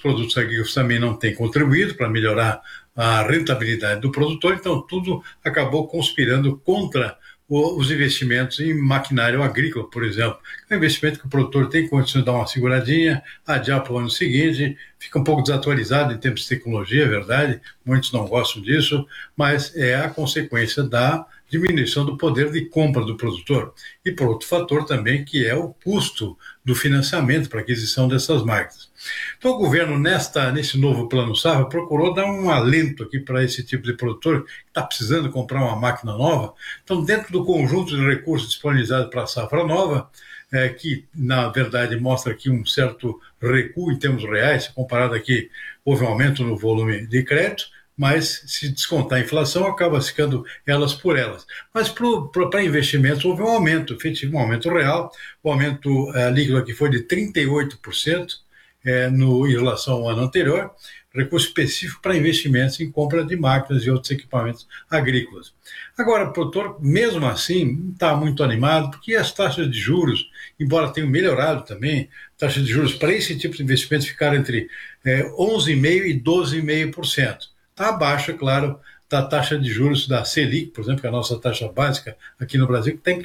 produtos agrícolas também não têm contribuído para melhorar a rentabilidade do produtor, então tudo acabou conspirando contra os investimentos em maquinário agrícola, por exemplo. É um investimento que o produtor tem condições de dar uma seguradinha, adiar para o ano seguinte, fica um pouco desatualizado em termos de tecnologia, é verdade, muitos não gostam disso, mas é a consequência da diminuição do poder de compra do produtor. E por outro fator também, que é o custo do financiamento para a aquisição dessas máquinas. Então o governo, nesse novo plano safra, procurou dar um alento aqui para esse tipo de produtor que está precisando comprar uma máquina nova. Então, dentro do conjunto de recursos disponibilizados para a safra nova, que na verdade mostra aqui um certo recuo em termos reais, comparado aqui, houve um aumento no volume de crédito, mas se descontar a inflação, acaba ficando elas por elas. Mas para investimentos houve um aumento, efetivo, um aumento real, o aumento líquido aqui foi de 38%, em relação ao ano anterior, recurso específico para investimentos em compra de máquinas e outros equipamentos agrícolas. Agora, o produtor, mesmo assim, não está muito animado, porque as taxas de juros, embora tenham melhorado também, taxas de juros para esse tipo de investimentos ficaram entre 11,5% e 12,5%. Está abaixo, é claro, da taxa de juros da Selic, por exemplo, que é a nossa taxa básica aqui no Brasil, que tem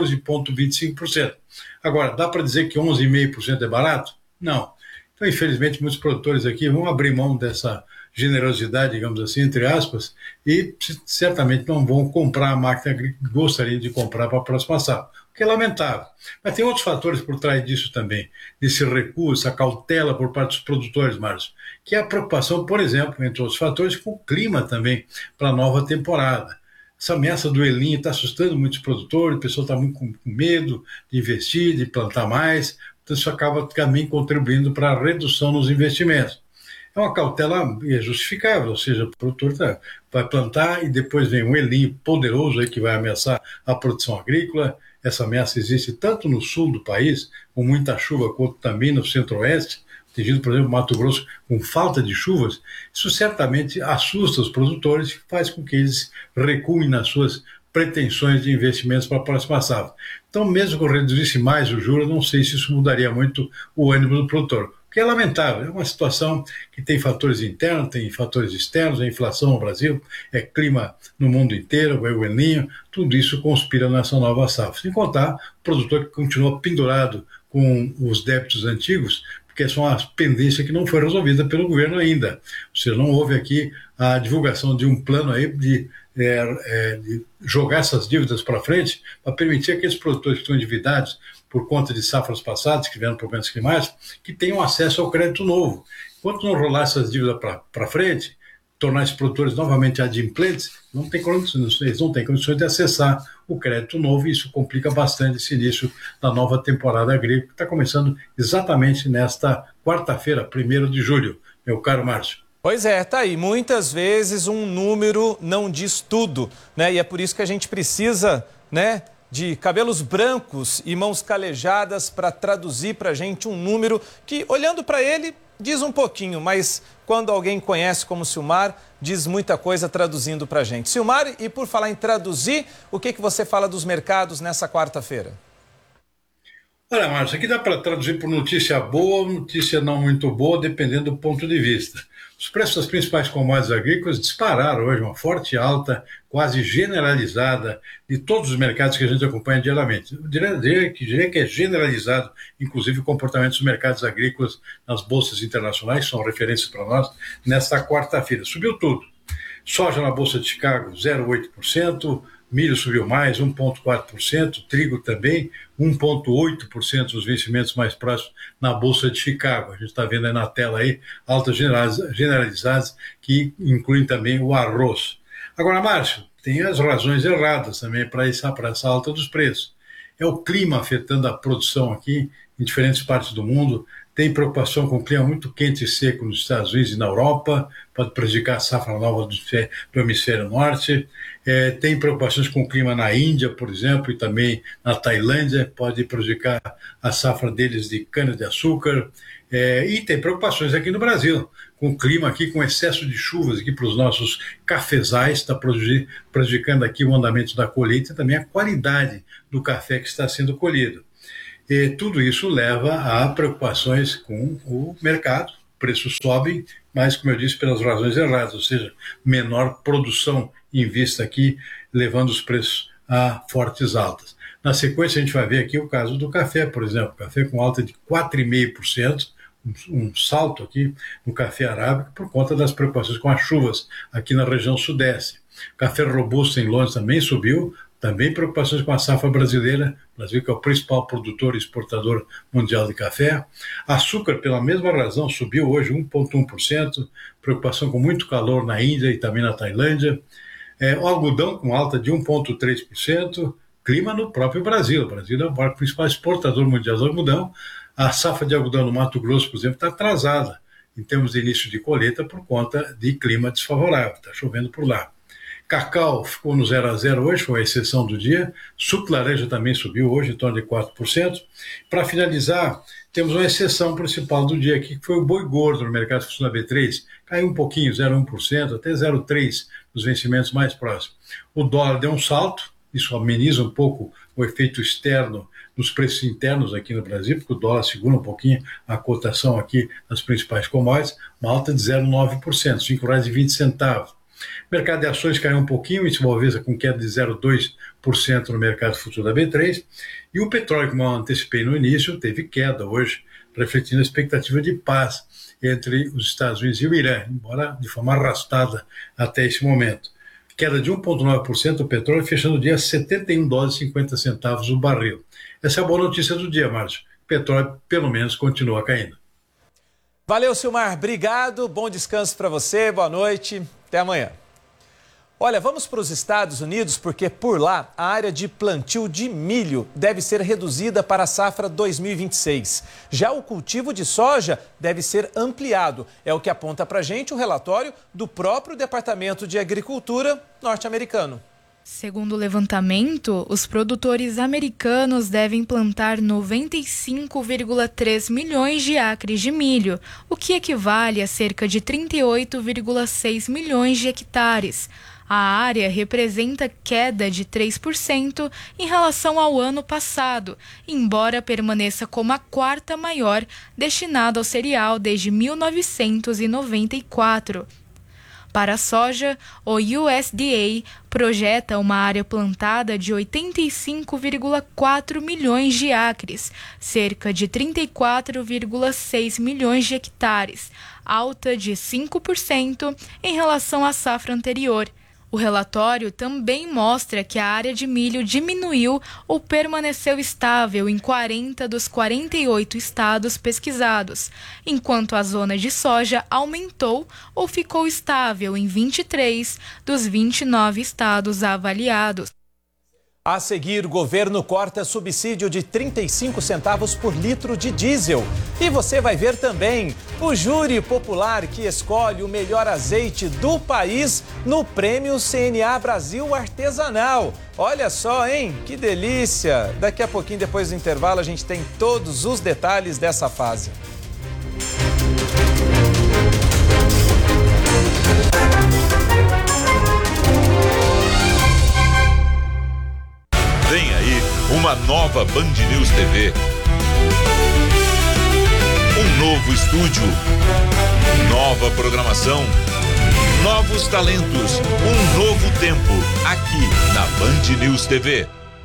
14,25%. Agora, dá para dizer que 11,5% é barato? Não. Então, infelizmente, muitos produtores aqui vão abrir mão dessa generosidade, digamos assim, entre aspas, e certamente não vão comprar a máquina que gostariam de comprar para a próxima safra, o que é lamentável. Mas tem outros fatores por trás disso também, desse recuo, essa cautela por parte dos produtores, Márcio, que é a preocupação, por exemplo, entre outros fatores, com o clima também para a nova temporada. Essa ameaça do El Niño está assustando muitos produtores, o pessoal está muito com medo de investir, de plantar mais. Então, isso acaba também contribuindo para a redução nos investimentos. É uma cautela justificável, ou seja, o produtor vai plantar e depois vem um El Niño poderoso aí que vai ameaçar a produção agrícola. Essa ameaça existe tanto no sul do país, com muita chuva, quanto também no centro-oeste, atingindo, por exemplo, Mato Grosso, com falta de chuvas. Isso certamente assusta os produtores e faz com que eles recuem nas suas pretensões de investimentos para a próxima safra. Então, mesmo que eu reduzisse mais o juro, não sei se isso mudaria muito o ânimo do produtor, o que é lamentável. É uma situação que tem fatores internos, tem fatores externos, a inflação no Brasil, é clima no mundo inteiro, é o El Niño, tudo isso conspira nessa nova safra. Sem contar o produtor que continua pendurado com os débitos antigos, porque são as pendências que não foi resolvida pelo governo ainda. Ou seja, não houve aqui a divulgação de um plano aí de jogar essas dívidas para frente para permitir aqueles produtores que estão endividados por conta de safras passadas, que tiveram problemas climáticos, que tenham acesso ao crédito novo. Enquanto não rolar essas dívidas para frente, tornar esses produtores novamente adimplentes, eles não têm condições de acessar o crédito novo, e isso complica bastante esse início da nova temporada agrícola, que está começando exatamente nesta quarta-feira, 1º de julho, meu caro Márcio. Pois é, tá aí. Muitas vezes um número não diz tudo, né? E é por isso que a gente precisa, né, de cabelos brancos e mãos calejadas para traduzir para a gente um número que, olhando para ele, diz um pouquinho, mas quando alguém conhece como Silmar, diz muita coisa traduzindo para a gente. Silmar, e por falar em traduzir, o que você fala dos mercados nessa quarta-feira? Olha, Márcio, aqui dá para traduzir por notícia boa ou notícia não muito boa, dependendo do ponto de vista. Os preços das principais commodities agrícolas dispararam hoje, uma forte alta, quase generalizada, de todos os mercados que a gente acompanha diariamente. Eu diria que é generalizado, inclusive, o comportamento dos mercados agrícolas nas bolsas internacionais, que são referências para nós, nesta quarta-feira. Subiu tudo. Soja na Bolsa de Chicago, 0,8%, milho subiu mais, 1,4%, trigo também, 1,8% dos vencimentos mais próximos na Bolsa de Chicago. A gente está vendo aí na tela aí, altas generalizadas, que incluem também o arroz. Agora, Márcio, tem as razões erradas também para essa alta dos preços. É o clima afetando a produção aqui em diferentes partes do mundo. Tem preocupação com o clima muito quente e seco nos Estados Unidos e na Europa, pode prejudicar a safra nova do hemisfério norte. Tem preocupações com o clima na Índia, por exemplo, e também na Tailândia, pode prejudicar a safra deles de cana-de-açúcar. E tem preocupações aqui no Brasil, com o clima aqui, com excesso de chuvas aqui para os nossos cafezais, está prejudicando aqui o andamento da colheita e também a qualidade do café que está sendo colhido. E tudo isso leva a preocupações com o mercado, preços sobem, mas, como eu disse, pelas razões erradas, ou seja, menor produção em vista aqui, levando os preços a fortes altas. Na sequência, a gente vai ver aqui o caso do café, por exemplo, café com alta de 4,5%, um salto aqui no café arábico por conta das preocupações com as chuvas aqui na região sudeste. Café robusto em Londres também subiu, também preocupações com a safra brasileira, o Brasil que é o principal produtor e exportador mundial de café. Açúcar, pela mesma razão, subiu hoje 1,1%, preocupação com muito calor na Índia e também na Tailândia. O algodão com alta de 1,3%, clima no próprio Brasil. O Brasil é o principal exportador mundial de algodão. A safra de algodão no Mato Grosso, por exemplo, está atrasada em termos de início de colheita por conta de clima desfavorável, está chovendo por lá. Cacau ficou no 0 a 0 hoje, foi a exceção do dia. Suco de laranja também subiu hoje, em torno de 4%. Para finalizar, temos uma exceção principal do dia aqui, que foi o boi gordo no mercado futuro da B3. Caiu um pouquinho, 0,1%, até 0,3% nos vencimentos mais próximos. O dólar deu um salto, isso ameniza um pouco o efeito externo nos preços internos aqui no Brasil, porque o dólar segura um pouquinho a cotação aqui nas principais commodities, uma alta de 0,9%, R$ 5,20. O mercado de ações caiu um pouquinho, índice Bovespa com queda de 0,2% no mercado futuro da B3, e o petróleo, como eu antecipei no início, teve queda hoje, refletindo a expectativa de paz entre os Estados Unidos e o Irã, embora de forma arrastada até esse momento. Queda de 1,9% o petróleo, fechando o dia a $71,50 o barril. Essa é a boa notícia do dia, Márcio. O petróleo, pelo menos, continua caindo. Valeu, Silmar. Obrigado. Bom descanso para você. Boa noite. Até amanhã. Olha, vamos para os Estados Unidos porque por lá a área de plantio de milho deve ser reduzida para a safra 2026. Já o cultivo de soja deve ser ampliado. É o que aponta para a gente o relatório do próprio Departamento de Agricultura norte-americano. Segundo o levantamento, os produtores americanos devem plantar 95,3 milhões de acres de milho, o que equivale a cerca de 38,6 milhões de hectares. A área representa queda de 3% em relação ao ano passado, embora permaneça como a quarta maior destinada ao cereal desde 1994. Para a soja, o USDA projeta uma área plantada de 85,4 milhões de acres, cerca de 34,6 milhões de hectares, alta de 5% em relação à safra anterior. O relatório também mostra que a área de milho diminuiu ou permaneceu estável em 40 dos 48 estados pesquisados, enquanto a zona de soja aumentou ou ficou estável em 23 dos 29 estados avaliados. A seguir, o governo corta subsídio de 35 centavos por litro de diesel. E você vai ver também o júri popular que escolhe o melhor azeite do país no Prêmio CNA Brasil Artesanal. Olha só, hein? Que delícia! Daqui a pouquinho, depois do intervalo, a gente tem todos os detalhes dessa fase. Vem aí uma nova Band News TV. Um novo estúdio, nova programação, novos talentos, um novo tempo, aqui na Band News TV.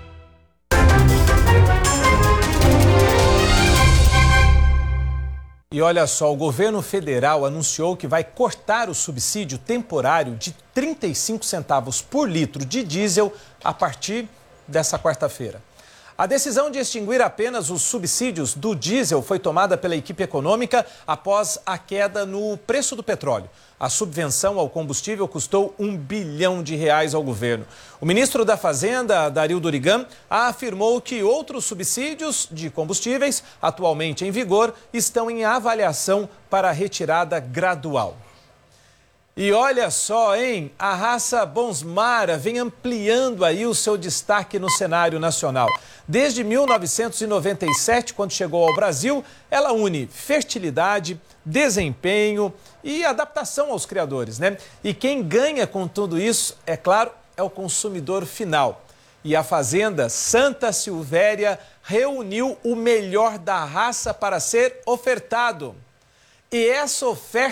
E olha só, o governo federal anunciou que vai cortar o subsídio temporário de 35 centavos por litro de diesel a partir dessa quarta-feira. A decisão de extinguir apenas os subsídios do diesel foi tomada pela equipe econômica após a queda no preço do petróleo. A subvenção ao combustível custou R$1 bilhão ao governo. O ministro da Fazenda, Dario Durigan, afirmou que outros subsídios de combustíveis atualmente em vigor estão em avaliação para retirada gradual. E olha só, hein? A raça Bonsmara vem ampliando aí o seu destaque no cenário nacional. Desde 1997, quando chegou ao Brasil, ela une fertilidade, desempenho e adaptação aos criadores, né? E quem ganha com tudo isso, é claro, é o consumidor final. E a fazenda Santa Silvéria reuniu o melhor da raça para ser ofertado. E essa oferta